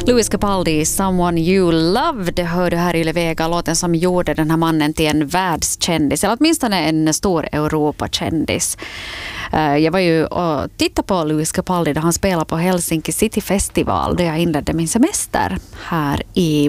Louis Capaldi, Someone You Loved, hör du här i Yle Vega, låten som gjorde den här mannen till en världskändis, eller åtminstone en stor Europakändis. Jag var ju och tittade på Louis Capaldi då han spelade på Helsinki City Festival då jag inledde min semester här i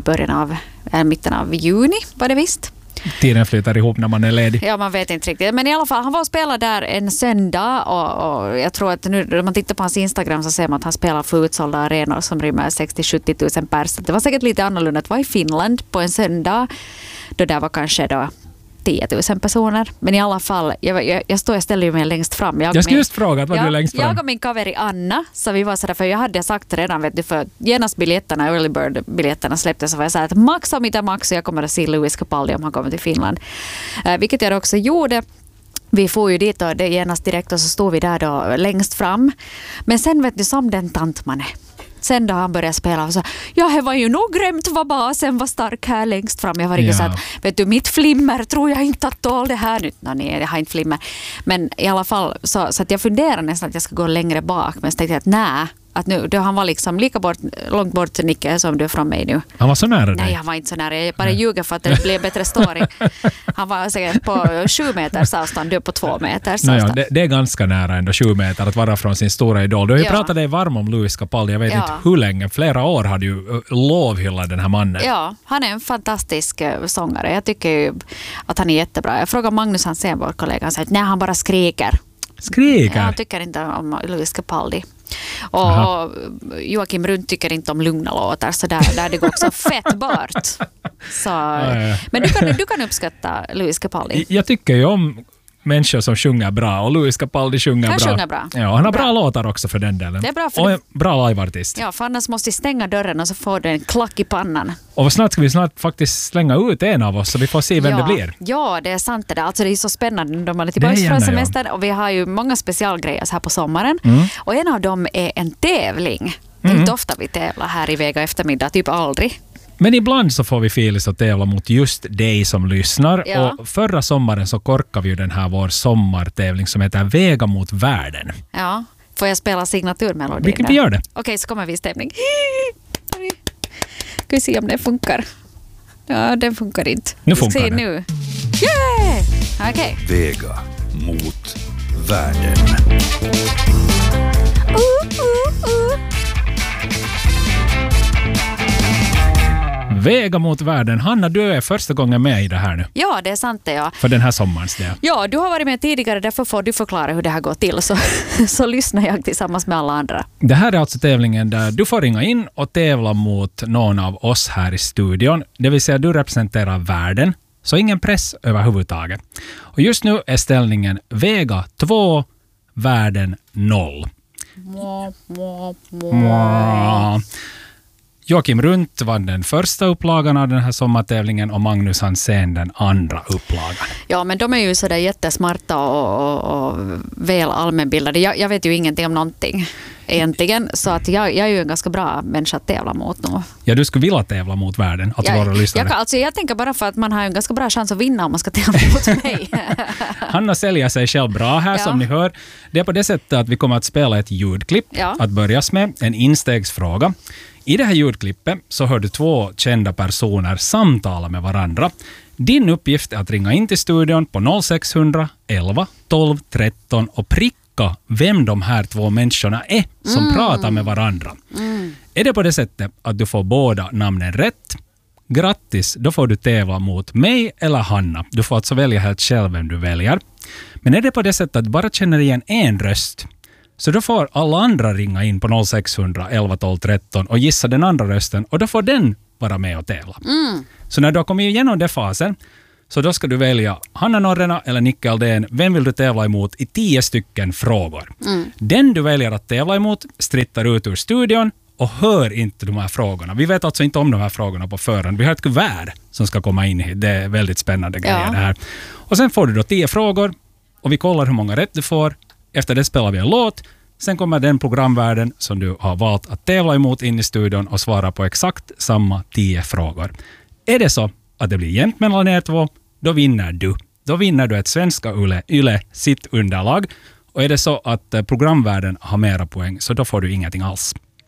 mitten av juni, var det visst. Tiden flyter ihop när man är ledig. Ja, man vet inte riktigt. Men i alla fall, han var och spelade där en söndag och jag tror att nu när man tittar på hans Instagram så ser man att han spelar för utsålda arenor som rymmer 60-70 000 pers. Det var säkert lite annorlunda att vara i Finland på en söndag då där var kanske då 10 000 personer. Men i alla fall, jag ställer ju mig längst fram. Jag skulle just fråga, var du längst fram? Jag och min kaveri Anna, så vi var sådär, för jag hade sagt redan, vet du, för genast biljetterna, early bird-biljetterna släpptes, så var jag såhär att max om inte max, så jag kommer att se Louis Capaldi om han kommer till Finland. Vilket jag också gjorde. Vi får ju dit och det genast direkt och så stod vi där då längst fram. Men sen vet du, som den tant man är. Sen då han började spela och så, ja, det var ju nog grämt vad basen var stark här längst fram. Jag var inte så att, vet du, mitt flimmer tror jag inte att tål det här nu. Nej, jag har inte flimmer. Men i alla fall så att jag funderade nästan att jag ska gå längre bak. Men så tänkte jag att nej, att nu, då han var liksom lika långt bort till Nicke som du är från mig nu. Han var så nära dig? Nej, han var inte så nära. Jag bara ljuger för att det blev bättre story. Han var säkert på 7 meters avstånd, du på 2 meters avstånd. Det är ganska nära ändå 7 meter att vara från sin stora idol. Du har ju pratat dig varm om Louis Capaldi. Jag vet inte hur länge, flera år har du lovhyllat den här mannen. Ja, han är en fantastisk sångare. Jag tycker ju att han är jättebra. Jag frågar Magnus Hansén, vår kollega, han säger att nej, han bara skriker. Jag tycker inte om Louis Capaldi. Och Joakim Rund tycker inte om lugna låtar, så där det går också fett bort. Så, men du kan uppskatta Louis Capaldi. Jag tycker ju om människor som sjunger bra, och Louis Capaldi sjunger bra. Ja, han har bra låtar också för den delen. Det är bra för och en bra liveartist. Ja, för annars måste vi stänga dörren och så får du en klack i pannan. Och snart ska vi faktiskt slänga ut en av oss så vi får se vem det blir. Ja, det är sant det där. Alltså det är så spännande när man är tillbaka från semestern och vi har ju många specialgrejer här på sommaren. Och en av dem är en tävling. Det är inte ofta vi tävlar här i Vega eftermiddag, typ aldrig. Men ibland så får vi filis att tävla mot just dig som lyssnar. Ja. Och förra sommaren så korkade vi ju den här vår sommartävling som heter Vega mot världen. Ja, får jag spela signaturmelodin? Vilket vi gör det. Okej, så kommer vi i stämning. Ska vi se om det funkar. Ja, den funkar inte. Nu funkar det. Nu. Yeah! Okej. Vega mot världen. Vega mot världen. Hanna, du är första gången med i det här nu. Ja, det är sant det, ja. För den här sommarens del. Ja, du har varit med tidigare, därför får du förklara hur det här går till. Så lyssnar jag tillsammans med alla andra. Det här är alltså tävlingen där du får ringa in och tävla mot någon av oss här i studion. Det vill säga du representerar världen, så ingen press överhuvudtaget. Och just nu är ställningen Vega 2, världen 0. Joakim Runt vann den första upplagan av den här sommartävlingen och Magnus Hansén den andra upplagan. Ja, men de är ju sådär jättesmarta och väl allmänbildade. Jag vet ju ingenting om någonting egentligen, så att jag är ju en ganska bra människa att tävla mot nu. Ja, du skulle vilja tävla mot världen, alltså våra lyssnare. Jag tänker bara för att man har en ganska bra chans att vinna om man ska tävla mot mig. Hanna säljer sig själv bra här som ni hör. Det är på det sättet att vi kommer att spela ett ljudklipp att börjas med, en instegsfråga. I det här ljudklippet så hör du 2 kända personer samtala med varandra. Din uppgift är att ringa in till studion på 0600 11 12 13 och pricka vem de här 2 människorna är som pratar med varandra. Är det på det sättet att du får båda namnen rätt? Grattis, då får du tävla mot mig eller Hanna. Du får alltså välja helt själv vem du väljer. Men är det på det sättet att du bara känner igen en röst, så då får alla andra ringa in på 0600 11 12 13 och gissa den andra rösten, och då får den vara med och tävla. Så när du har kommit igenom den fasen, så då ska du välja Hanna Norrena eller Nicke Aldén. Vem vill du tävla emot i 10 stycken frågor? Den du väljer att tävla emot strittar ut ur studion och hör inte de här frågorna. Vi vet alltså inte om de här frågorna på förhand. Vi har ett kuvert som ska komma in i. Det är väldigt spännande grejer det här. Och sen får du då 10 frågor och vi kollar hur många rätt du får. Efter det spelar vi en låt. Sen kommer den programvärden som du har valt att tävla emot in i studion och svara på exakt samma 10 frågor. Är det så att det blir jämnt mellan er 2, då vinner du. Då vinner du ett svenska Yle sitt underlag. Och är det så att programvärden har mera poäng, så då får du ingenting alls.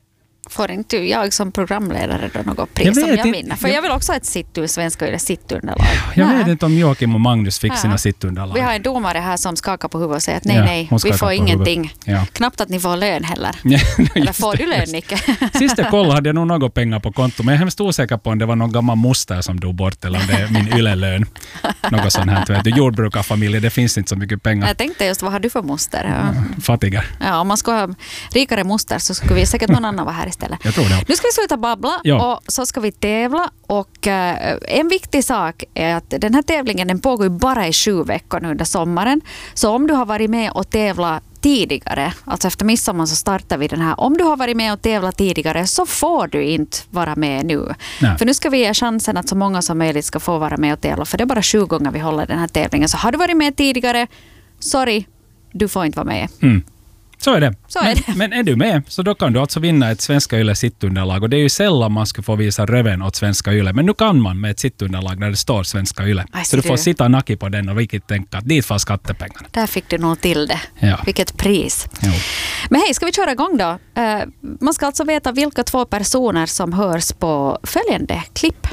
Får inte jag som programledare då något pris som jag vinner? För jag vill också ha ett svenska Yle sittunderlag. Jag vet inte om Joakim och Magnus fick sina sittunderlag. Vi har en domare här som skakar på huvudet och säger att nej, vi får ingenting. Ja. Knappt att ni får lön heller. Eller får du lön, Nicke? Sist jag kollade hade jag nog något pengar på konto, men jag är hemskt osäker på om det var någon gammal moster som dog bort eller om det är min Yle-lön. Något sånt här. Vet du, jordbrukarfamilj, det finns inte så mycket pengar. Jag tänkte just, vad har du för moster? Ja. Fattiga. Ja, om man ska ha rikare moster så skulle vi säkert någon annan vara här istället. Jag tror det. Nu ska vi sluta babbla och så ska vi tävla. Och en viktig sak är att den här tävlingen den pågår ju bara i 7 veckor nu under sommaren. Så om du har varit med och tävlat tidigare, alltså efter midsommar så startar vi den här. Om du har varit med och tävlat tidigare så får du inte vara med nu. Nej. För nu ska vi ge chansen att så många som möjligt ska få vara med och tävla. För det är bara 7 gånger vi håller den här tävlingen. Så har du varit med tidigare, sorry, du får inte vara med. Så är det. Men är du med så då kan du alltså vinna ett Svenska Yle sittunderlag. Och det är ju sällan man ska få visa röven åt Svenska Yle. Men nu kan man med ett sittunderlag när det står Svenska Yle. Så du får sitta nacki på den och vilket tänka att dit får skattepengarna. Där fick du nog till det. Ja. Vilket pris. Jo. Men hej, ska vi köra igång då? Man ska alltså veta vilka 2 personer som hörs på följande klipp.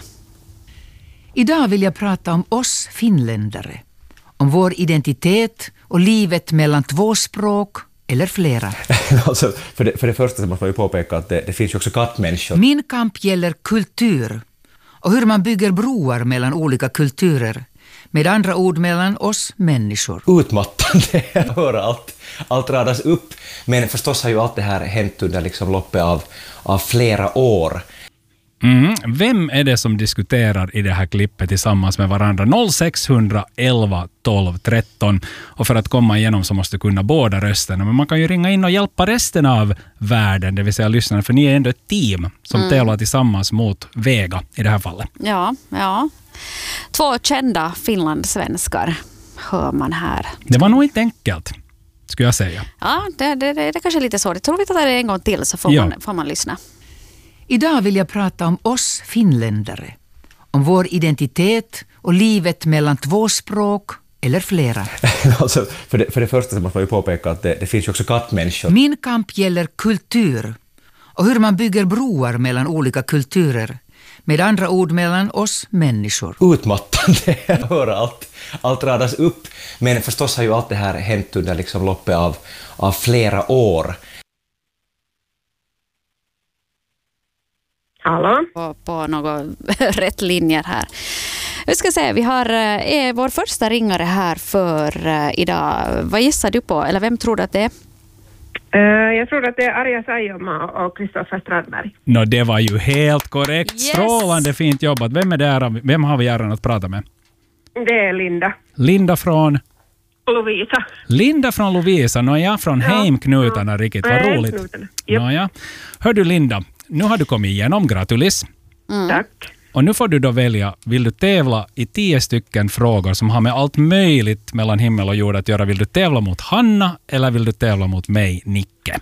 Idag vill jag prata om oss finländare. Om vår identitet och livet mellan 2 språk eller flera. Alltså, för det första så måste man ju påpeka att det finns ju också kattmänniskor. Min kamp gäller kultur och hur man bygger broar mellan olika kulturer. Med andra ord mellan oss människor. Utmattande att höra allt radas upp. Men förstås har ju allt det här hänt under liksom loppet av flera år. Vem är det som diskuterar i det här klippet tillsammans med varandra? 0611 12 13. Och för att komma igenom så måste du kunna båda rösterna. Men man kan ju ringa in och hjälpa resten av världen, det vill säga lyssnarna. För ni är ändå ett team som tävlar tillsammans mot Vega i det här fallet. Ja. 2 kända finlandssvenskar hör man här. Det var nog inte enkelt, skulle jag säga. Ja, det är kanske lite svårt. Jag tror vi tar det en gång till så får man lyssna. Idag vill jag prata om oss finländare. Om vår identitet och livet mellan 2 språk eller flera. Alltså, för det första så måste man ju påpeka att det finns ju också kattmänniskor. Min kamp gäller kultur och hur man bygger broar mellan olika kulturer. Med andra ord mellan oss människor. Utmattande att höra allt radas upp. Men förstås har ju allt det här hänt under liksom loppet av flera år. Hallå? På några rätt linjer här. Vi ska se, vi har vår första ringare här för idag. Vad gissar du på? Eller vem tror du att det är? Jag tror att det är Arja Saijonmaa och Kristoffer Strandberg. Det var ju helt korrekt. Yes. Strålande fint jobbat. Vem är där? Vem har vi äran att prata med? Det är Linda. Linda från? Lovisa. Linda från Lovisa. Nåja, från Heimknutarna riktigt. Vad roligt. Nåja. Hör du Linda, nu har du kommit igenom. Gratulis. Tack. Och nu får du då välja, vill du tävla i 10 stycken frågor som har med allt möjligt mellan himmel och jord att göra. Vill du tävla mot Hanna eller vill du tävla mot mig, Nicke?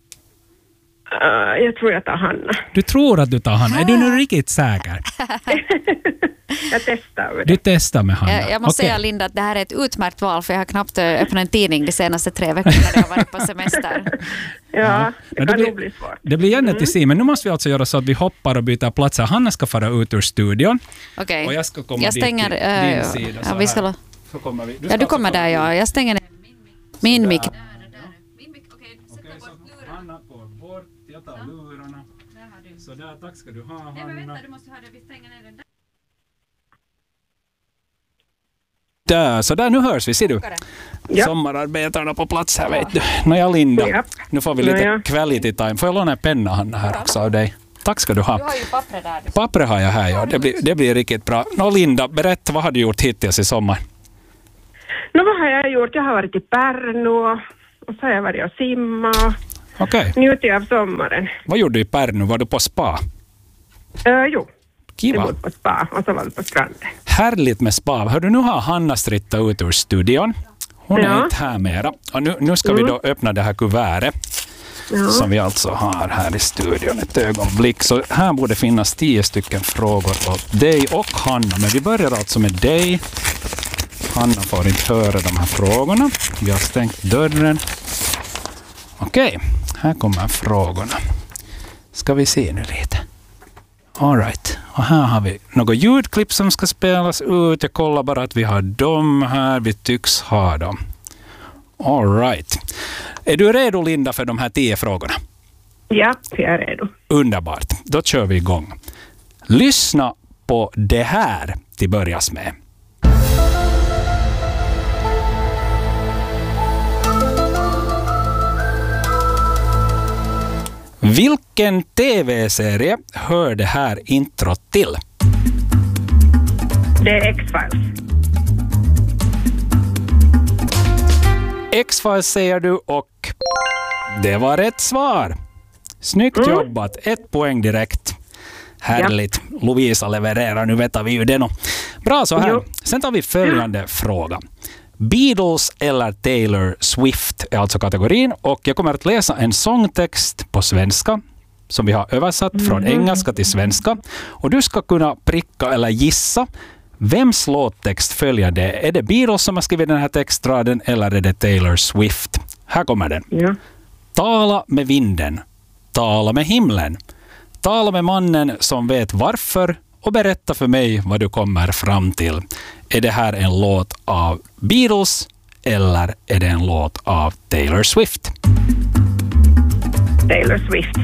Jag tror jag tar Hanna. Du tror att du tar Hanna? Är du nu riktigt säker? Jag testar med det. Du testar med Hanna. Jag måste säga Linda att det här är ett utmärkt val för jag har knappt öppnat en tidning de senaste 3 veckorna när jag har varit på semester. Ja, det kan nog bli svårt. Det blir gärna till sig, men nu måste vi alltså göra så att vi hoppar och byter platser. Hanna ska fara ut ur studion. Okej. Och jag ska komma jag stänger, dit till din sida. Ja, vi ska, så kommer vi. Du kommer där, ja. Jag stänger ner min mick. Hanna går bort, jag tar lurarna. Så där, tack ska du ha, Hanna. Nej, men vänta, du måste ha det, vi stänger ner den där. Där, så där, nu hörs vi, ser du? Ja. Sommararbetarna på plats här, vet du. Nåja, Linda, nu får vi lite quality time. Får jag låna en penna, Hanna, här också av dig? Tack ska du ha. Du har ju pappret där. Pappret har jag här, ja. Det blir riktigt bra. Linda, berätta, vad har du gjort hittills i sommar? Vad har jag gjort? Jag har varit i Pärnu och så har jag varit och simma. Okej. Njutit av sommaren. Vad gjorde du i Pärnu? Var du på spa? Jo. Kiva. Jag var på spa och så var vi på stranden. Härligt med spa. Hör du, nu har Hanna strittat ut ur studion. Hon är inte här mera. Och nu ska vi då öppna det här kuvertet. Som vi alltså har här i studion ett ögonblick. Så här borde finnas 10 stycken frågor åt dig och Hanna. Men vi börjar alltså med dig. Hanna får inte höra de här frågorna. Vi har stängt dörren. Okej, här kommer frågorna. Ska vi se nu lite. All right. Och här har vi några ljudklipp som ska spelas ut. Jag kollar bara att vi har dem här. Vi tycks ha dem. All right. Är du redo, Linda, för de här 10 frågorna? Ja, jag är redo. Underbart. Då kör vi igång. Lyssna på det här till börjas med. Vilken tv-serie hör det här introt till? Det är X-Files. X-Files säger du och det var rätt svar. Snyggt jobbat. 1 poäng direkt. Härligt. Ja. Lovisa levererar, nu vet vi ju det nog. Bra så här. Sen tar vi följande fråga. Beatles eller Taylor Swift är alltså kategorin och jag kommer att läsa en sångtext på svenska som vi har översatt från engelska till svenska och du ska kunna pricka eller gissa vems låttext följer det. Är det Beatles som har skrivit den här textraden eller är det Taylor Swift? Här kommer den. Ja. Tala med vinden, tala med himlen, tala med mannen som vet varför och berätta för mig vad du kommer fram till. Är det här en låt av Beatles eller är det en låt av Taylor Swift? Taylor Swift.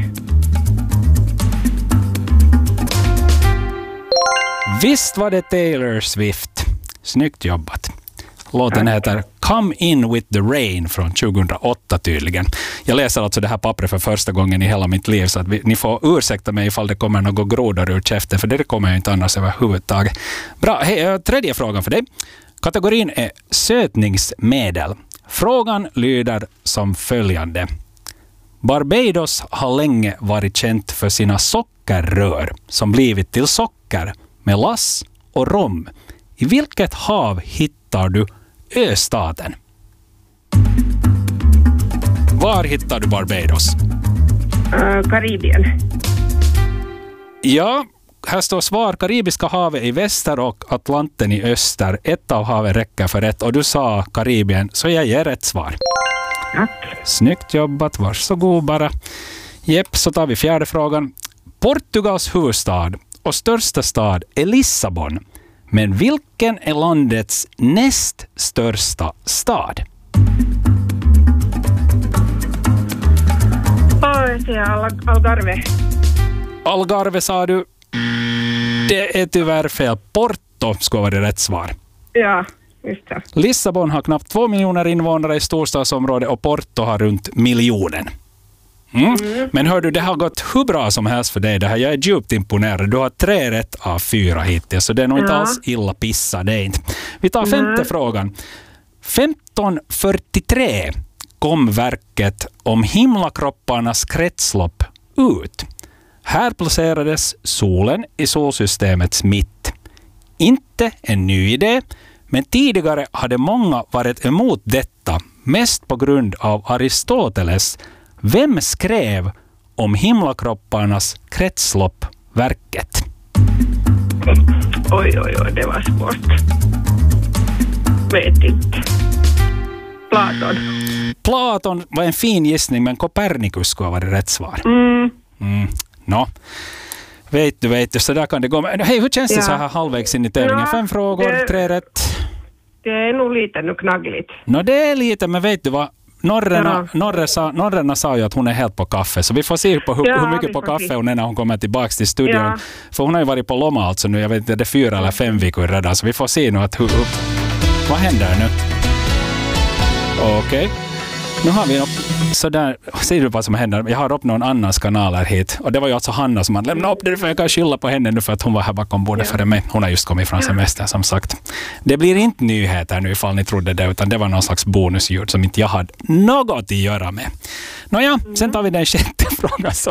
Visst var det Taylor Swift. Snyggt jobbat. Låten heter Come In With The Rain från 2008 tydligen. Jag läser alltså det här pappret för första gången i hela mitt liv så att ni får ursäkta mig ifall det kommer något grodor ur käften för det kommer jag inte annars överhuvudtaget. Bra, hej, tredje frågan för dig. Kategorin är sötningsmedel. Frågan lyder som följande. Barbados har länge varit känt för sina sockerrör som blivit till socker med lass och rom. I vilket hav hittar du östaten? Var hittar du Barbados? Karibien. Ja, här står svar. Karibiska havet i väster och Atlanten i öster. Ett av haven räcker för rätt och du sa Karibien, så jag ger rätt svar. Tack. Snyggt jobbat, varsågod bara. Jepp, så tar vi fjärde frågan. Portugals huvudstad och största stad är Lissabon. Men vilken är landets näst största stad? Jag säger Algarve. Algarve sa du. Det är tyvärr fel. Porto ska vara rätt svar. Ja, just det. Lissabon har knappt 2 miljoner invånare i storstadsområdet och Porto har runt miljonen. Men hör du, det har gått hur bra som helst för dig det här. Jag är djupt imponerad. Du har 3 rätt av 4 hittills, så det är nog inte alls illa pissa. Det är inte. Vi tar femte frågan. 1543 kom verket om himlakropparnas kretslopp ut. Här placerades solen i solsystemets mitt. Inte en ny idé, men tidigare hade många varit emot detta, mest på grund av Aristoteles. Vem skrev om himlakropparnas kretsloppverket? Oj, det var svårt. Vet inte. Platon. Platon var en fin gissning, men Copernicus skulle vara rätt svar. Nå. Vet du, så där kan det gå. Men hej, hur känns det så här halvvägs in i tävlingen? 5 frågor, 3 rätt. Det är nog lite nu knaggligt. Det är lite, men vet du vad? Norrena sa ju att hon är helt på kaffe, så vi får se hur mycket på kaffe hon är när hon kommer tillbaka till studion. Ja. För hon har ju varit på loma alltså nu, jag vet inte, det är 4 eller 5 veckor redan, så vi får se nu att vad händer nu? Okej. Nu har vi sådär, ser du vad som händer? Jag har upp någon annans kanaler hit. Och det var ju alltså Hanna som hade lämnat upp det, för jag kan skylla på henne nu för att hon var här bakom bordet före mig. Hon har just kommit från semester som sagt. Det blir inte nyheter nu ifall ni trodde det, utan det var någon slags bonusljud som inte jag hade något att göra med. Nåja, sen tar vi den 6:e frågan så